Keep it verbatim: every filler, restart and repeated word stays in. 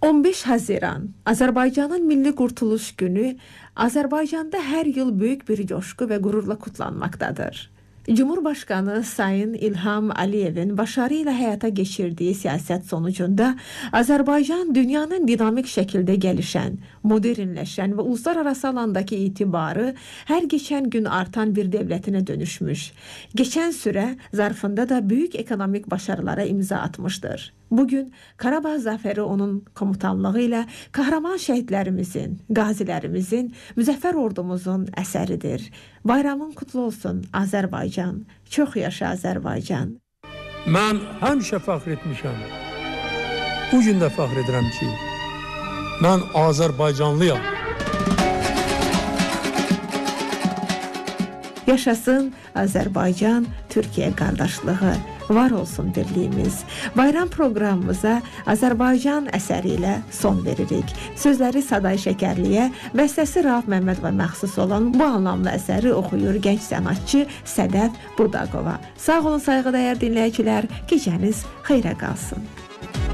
on beş Haziran Azərbaycanın Milli Qurtuluş Günü Azərbaycanda hər yıl böyük bir coşku və qürurla kutlanmaktadır. Cumhurbaşkanı Sayın İlham Aliyev'in başarı ilə həyata geçirdiği siyaset sonucunda Azərbaycan dünyanın dinamik şekilde gelişen, modernleşen ve uluslararası alandaki itibarı her geçen gün artan bir devletine dönüşmüş. Geçen süre zarfında da büyük ekonomik başarılara imza atmıştır. Bugün Qarabağ zaferi onun komutanlığı ile kahraman şehitlerimizin, gazilerimizin, müzəffər ordumuzun əsəridir. Bayramın kutlu olsun Azərbaycan. Çox yaşa Azərbaycan. Mən həmişə fəxr etmişəm. Bugün də fəxr edirəm ki, mən Azərbaycanlıyam. Yaşasın Azərbaycan, Türkiye qardaşlığı. Var olsun birliğimiz. Bayram programımıza Azərbaycan əsəriyle son veririk. Sözləri Saday Şəkərliyə, bəstəsi Rauf Məmmədova məxsus olan bu anlamlı əsəri oxuyur gənc sənatçı Sədəf Budaqova. Sağ olun sayğıdəyər dinləyicilər, gecəniz xeyrə qalsın.